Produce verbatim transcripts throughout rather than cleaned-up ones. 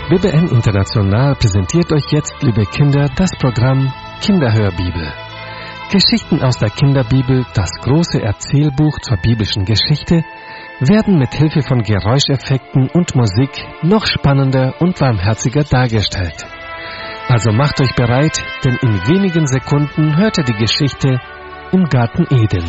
B B N International präsentiert euch jetzt, liebe Kinder, das Programm Kinderhörbibel. Geschichten aus der Kinderbibel, das große Erzählbuch zur biblischen Geschichte, werden mit Hilfe von Geräuscheffekten und Musik noch spannender und warmherziger dargestellt. Also macht euch bereit, denn in wenigen Sekunden hört ihr die Geschichte im Garten Eden.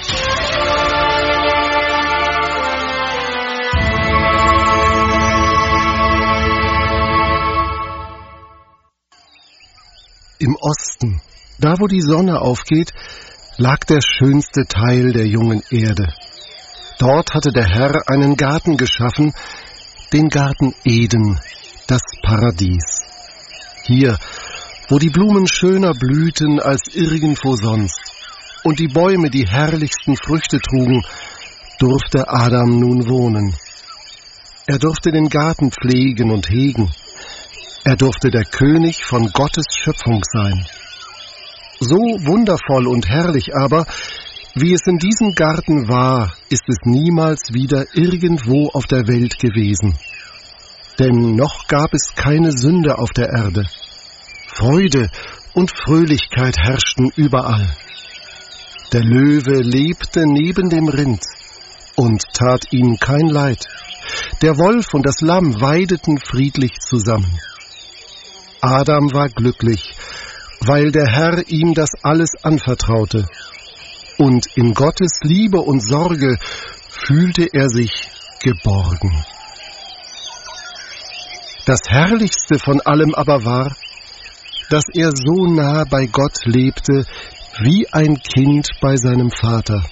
Im Osten, da wo die Sonne aufgeht, lag der schönste Teil der jungen Erde. Dort hatte der Herr einen Garten geschaffen, den Garten Eden, das Paradies. Hier, wo die Blumen schöner blühten als irgendwo sonst und die Bäume die herrlichsten Früchte trugen, durfte Adam nun wohnen. Er durfte den Garten pflegen und hegen. Er durfte der König von Gottes Schöpfung sein. So wundervoll und herrlich aber, wie es in diesem Garten war, ist es niemals wieder irgendwo auf der Welt gewesen. Denn noch gab es keine Sünde auf der Erde. Freude und Fröhlichkeit herrschten überall. Der Löwe lebte neben dem Rind und tat ihm kein Leid. Der Wolf und das Lamm weideten friedlich zusammen. Adam war glücklich, weil der Herr ihm das alles anvertraute. Und in Gottes Liebe und Sorge fühlte er sich geborgen. Das Herrlichste von allem aber war, dass er so nah bei Gott lebte, wie ein Kind bei seinem Vater.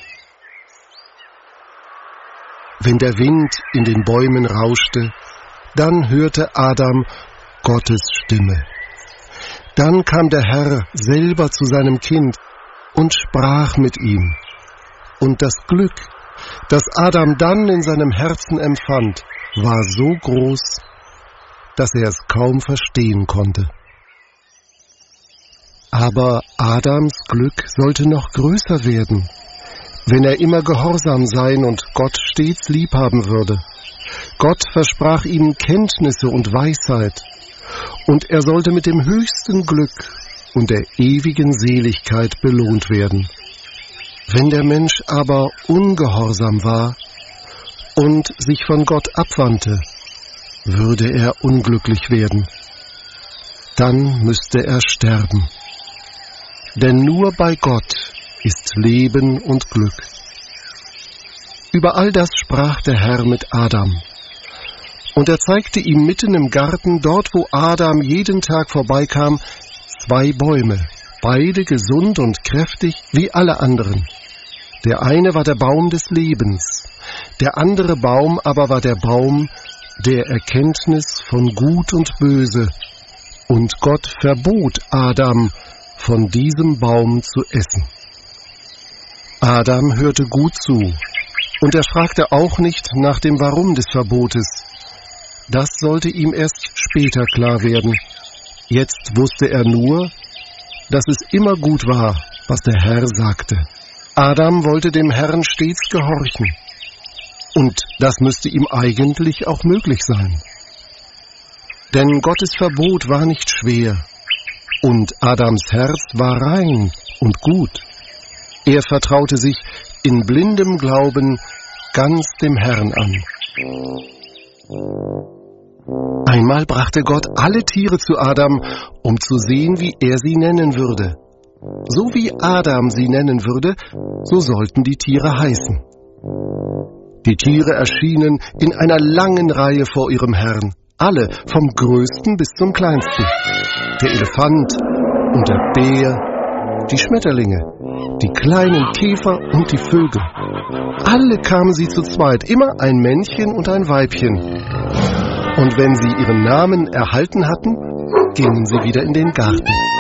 Wenn der Wind in den Bäumen rauschte, dann hörte Adam Gottes Stimme. Dann kam der Herr selber zu seinem Kind und sprach mit ihm. Und das Glück, das Adam dann in seinem Herzen empfand, war so groß, dass er es kaum verstehen konnte. Aber Adams Glück sollte noch größer werden, wenn er immer gehorsam sein und Gott stets liebhaben würde. Gott versprach ihm Kenntnisse und Weisheit, und er sollte mit dem höchsten Glück und der ewigen Seligkeit belohnt werden. Wenn der Mensch aber ungehorsam war und sich von Gott abwandte, würde er unglücklich werden. Dann müsste er sterben. Denn nur bei Gott ist Leben und Glück. Über all das sprach der Herr mit Adam. Und er zeigte ihm mitten im Garten, dort wo Adam jeden Tag vorbeikam, zwei Bäume, beide gesund und kräftig wie alle anderen. Der eine war der Baum des Lebens, der andere Baum aber war der Baum der Erkenntnis von Gut und Böse. Und Gott verbot Adam, von diesem Baum zu essen. Adam hörte gut zu, und er fragte auch nicht nach dem Warum des Verbotes. Das sollte ihm erst später klar werden. Jetzt wusste er nur, dass es immer gut war, was der Herr sagte. Adam wollte dem Herrn stets gehorchen. Und das müsste ihm eigentlich auch möglich sein. Denn Gottes Verbot war nicht schwer. Und Adams Herz war rein und gut. Er vertraute sich in blindem Glauben ganz dem Herrn an. Einmal brachte Gott alle Tiere zu Adam, um zu sehen, wie er sie nennen würde. So wie Adam sie nennen würde, so sollten die Tiere heißen. Die Tiere erschienen in einer langen Reihe vor ihrem Herrn, alle vom Größten bis zum Kleinsten. Der Elefant und der Bär, die Schmetterlinge, die kleinen Käfer und die Vögel. Alle kamen sie zu zweit, immer ein Männchen und ein Weibchen. Und wenn sie ihren Namen erhalten hatten, gingen sie wieder in den Garten.